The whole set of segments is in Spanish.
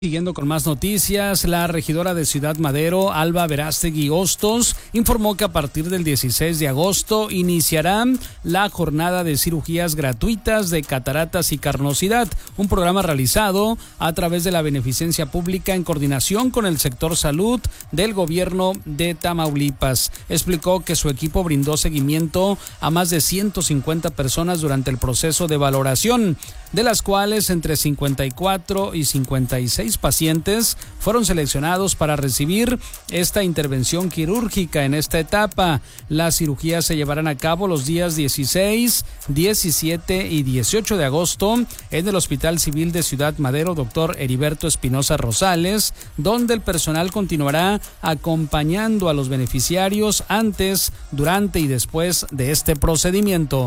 Siguiendo con más noticias, la regidora de Ciudad Madero, Alba Verástegui Hostos, informó que a partir del 16 de agosto iniciará la jornada de cirugías gratuitas de cataratas y carnosidad, un programa realizado a través de la beneficencia pública en coordinación con el sector salud del gobierno de Tamaulipas. Explicó que su equipo brindó seguimiento a más de 150 personas durante el proceso de valoración, de las cuales entre 54 y 56 pacientes fueron seleccionados para recibir esta intervención quirúrgica en esta etapa. Las cirugías se llevarán a cabo los días 16, 17 y 18 de agosto en el Hospital Civil de Ciudad Madero, Dr. Heriberto Espinosa Rosales, donde el personal continuará acompañando a los beneficiarios antes, durante y después de este procedimiento.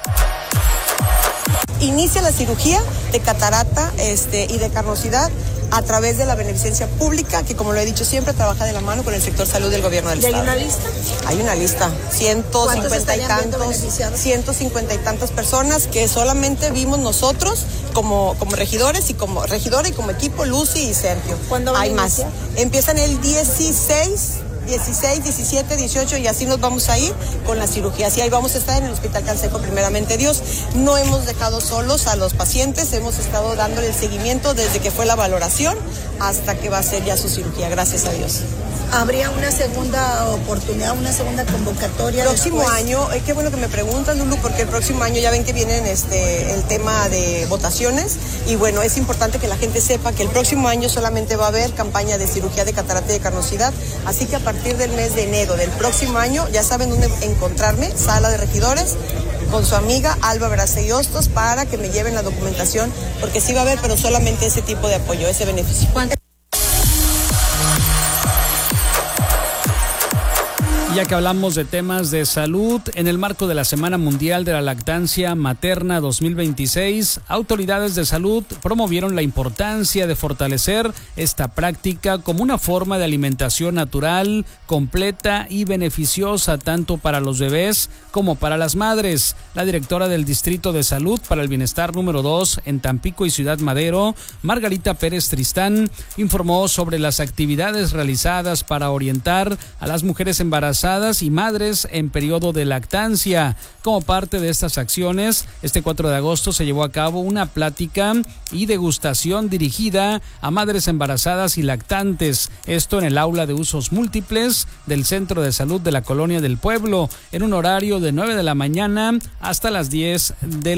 Inicia la cirugía de catarata y de carnosidad a través de la beneficencia pública, que como lo he dicho siempre, trabaja de la mano con el sector salud del gobierno del estado. ¿Hay una lista? Hay una lista, 150 y tantas personas que solamente vimos nosotros como regidores y como regidora y como equipo, Lucy y Sergio. ¿Cuándo van a iniciar? Más. Empiezan el 16, 17, 18 y así nos vamos a ir con la cirugía. Así ahí vamos a estar en el Hospital Canseco, primeramente Dios. No hemos dejado solos a los pacientes, hemos estado dándole el seguimiento desde que fue la valoración hasta que va a ser ya su cirugía, gracias a Dios. ¿Habría una segunda oportunidad, una segunda convocatoria? Próximo año, qué bueno que me preguntas, Lulu, porque el próximo año ya ven que vienen el tema de votaciones y bueno, es importante que la gente sepa que el próximo año solamente va a haber campaña de cirugía de catarata y de carnosidad, así que a partir del mes de enero del próximo año ya saben dónde encontrarme, Sala de Regidores, con su amiga Alba Verástegui Hostos para que me lleven la documentación, porque sí va a haber, pero solamente ese tipo de apoyo, ese beneficio. Ya que hablamos de temas de salud, en el marco de la Semana Mundial de la Lactancia Materna 2026, autoridades de salud promovieron la importancia de fortalecer esta práctica como una forma de alimentación natural, completa y beneficiosa tanto para los bebés como para las madres. La directora del Distrito de Salud para el Bienestar número 2 en Tampico y Ciudad Madero, Margarita Pérez Tristán, informó sobre las actividades realizadas para orientar a las mujeres embarazadas y madres en periodo de lactancia. Como parte de estas acciones, este 4 de agosto se llevó a cabo una plática y degustación dirigida a madres embarazadas y lactantes, esto en el aula de usos múltiples del Centro de Salud de la Colonia del Pueblo, en un horario de 9 de la mañana hasta las 10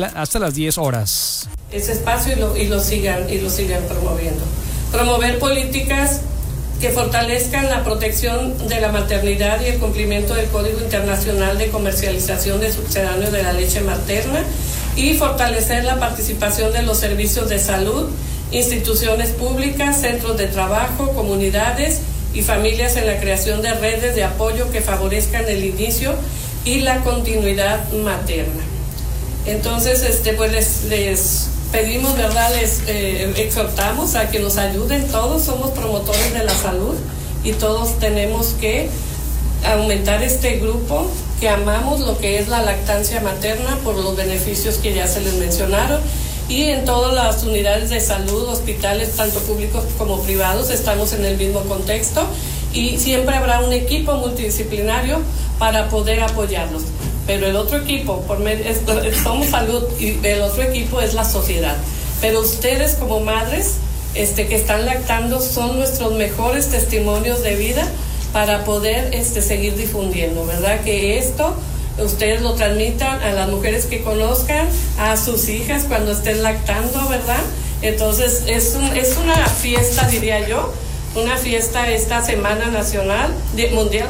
horas. Ese espacio y lo sigan promoviendo. Promover políticas que fortalezcan la protección de la maternidad y el cumplimiento del Código Internacional de Comercialización de Sucedáneos de la Leche Materna y fortalecer la participación de los servicios de salud, instituciones públicas, centros de trabajo, comunidades y familias en la creación de redes de apoyo que favorezcan el inicio y la continuidad materna. Entonces, pues les pedimos, ¿verdad? Les exhortamos a que nos ayuden. Todos somos promotores de la salud y todos tenemos que aumentar este grupo que amamos lo que es la lactancia materna por los beneficios que ya se les mencionaron. Y en todas las unidades de salud, hospitales, tanto públicos como privados, estamos en el mismo contexto y siempre habrá un equipo multidisciplinario para poder apoyarlos. Pero el otro equipo, somos salud y el otro equipo es la sociedad. Pero ustedes como madres que están lactando son nuestros mejores testimonios de vida para poder seguir difundiendo, ¿verdad? Que esto ustedes lo transmitan a las mujeres que conozcan, a sus hijas cuando estén lactando, ¿verdad? Entonces es una fiesta, diría yo, una fiesta esta Semana Mundial,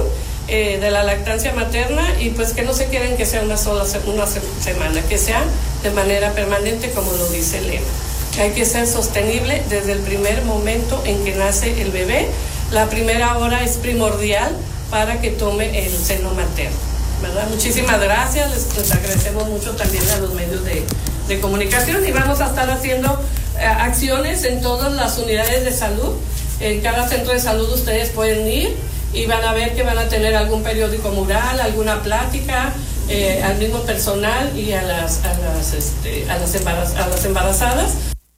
de la lactancia materna y pues que no se quieren que sea una semana, que sea de manera permanente como lo dice el lema. Hay que ser sostenible desde el primer momento en que nace el bebé. La primera hora es primordial para que tome el seno materno, ¿verdad? Muchísimas gracias, les agradecemos mucho también a los medios de comunicación y vamos a estar haciendo acciones en todas las unidades de salud. En cada centro de salud ustedes pueden ir y van a ver que van a tener algún periódico mural, alguna plática, al mismo personal y a las embarazadas